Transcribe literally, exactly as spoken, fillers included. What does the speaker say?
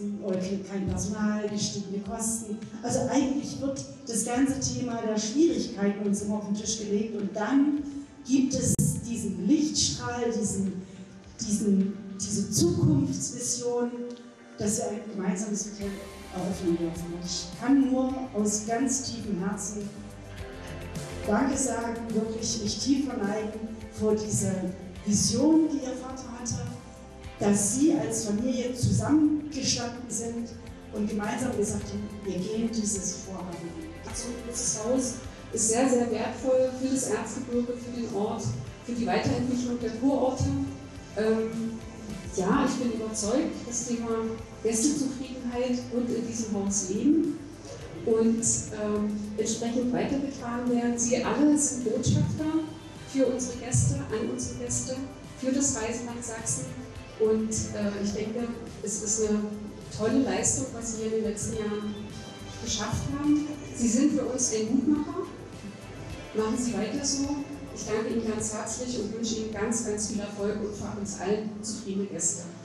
oder kein Personal, gestiegene Kosten. Also eigentlich wird das ganze Thema der Schwierigkeiten uns immer auf den Tisch gelegt und dann gibt es diesen Lichtstrahl, diesen, diesen, diese Zukunftsvision, dass wir ein gemeinsames Hotel eröffnen dürfen. Ich kann nur aus ganz tiefem Herzen Danke sagen, wirklich mich tief verneigen vor dieser Vision, die Ihr Vater hatte, dass Sie als Familie zusammengestanden sind und gemeinsam gesagt haben, wir gehen dieses Vorhaben. So ein großes Haus ist sehr, sehr wertvoll für das Erzgebirge, für den Ort, für die Weiterentwicklung der Kurorte. Ähm, ja, ich bin überzeugt, das Thema Gästezufriedenheit wird in diesem Haus leben und ähm, entsprechend weitergetragen werden. Sie alle sind Botschafter für unsere Gäste, an unsere Gäste, für das Reisen nach Sachsen. Und äh, ich denke, es ist eine tolle Leistung, was Sie in den letzten Jahren geschafft haben. Sie sind für uns ein Mutmacher. Machen Sie weiter so. Ich danke Ihnen ganz herzlich und wünsche Ihnen ganz, ganz viel Erfolg und für uns allen zufriedene Gäste.